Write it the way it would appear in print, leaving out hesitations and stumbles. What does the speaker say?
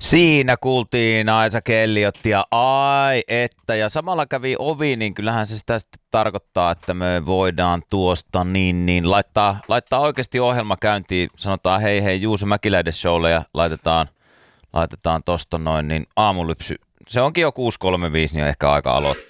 Siinä kuultiin Aisa Kelliottia, ai että, ja samalla kävi ovi, niin kyllähän se sitä sitten tarkoittaa, että me voidaan tuosta niin laittaa oikeasti ohjelma käyntiin, sanotaan hei Juuso Mäkiläiden showlle ja laitetaan tosta noin, niin aamulypsy, se onkin jo 6.35, niin on ehkä aika aloittaa.